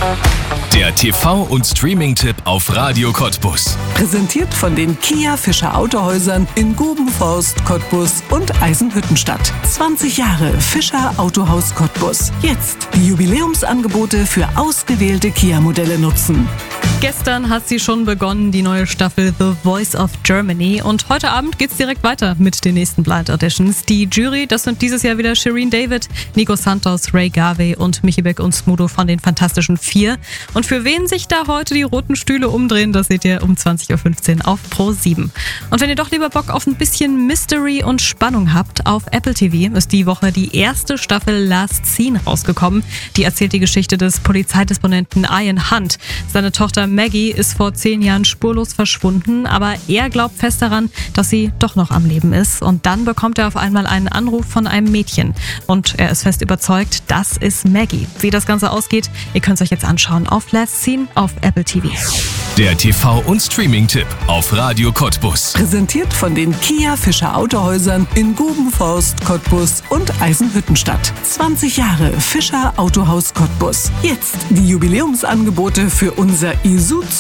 Der TV- und Streaming-Tipp auf Radio Cottbus. Präsentiert von den Kia Fischer Autohäusern in Gubenforst, Cottbus und Eisenhüttenstadt. 20 Jahre Fischer Autohaus Cottbus. Jetzt die Jubiläumsangebote für ausgewählte Kia-Modelle nutzen. Gestern hat sie schon begonnen, die neue Staffel The Voice of Germany. Und heute Abend geht's direkt weiter mit den nächsten Blind Auditions. Die Jury, das sind dieses Jahr wieder Shireen David, Nico Santos, Ray Garvey und Michi Beck und Smudo von den Fantastischen Vier. Und für wen sich da heute die roten Stühle umdrehen, das seht ihr um 20.15 Uhr auf Pro7. Und wenn ihr doch lieber Bock auf ein bisschen Mystery und Spannung habt, auf Apple TV ist die Woche die erste Staffel Last Scene rausgekommen. Die erzählt die Geschichte des Polizeidisponenten Ian Hunt. Seine Tochter Maggie ist vor 10 Jahren spurlos verschwunden, aber er glaubt fest daran, dass sie doch noch am Leben ist. Und dann bekommt er auf einmal einen Anruf von einem Mädchen. Und er ist fest überzeugt, das ist Maggie. Wie das Ganze ausgeht, ihr könnt es euch jetzt anschauen auf Last Scene auf Apple TV. Der TV- und Streaming-Tipp auf Radio Cottbus. Präsentiert von den Kia Fischer Autohäusern in Gubenforst, Cottbus und Eisenhüttenstadt. 20 Jahre Fischer Autohaus Cottbus. Jetzt die Jubiläumsangebote für unser Isuzu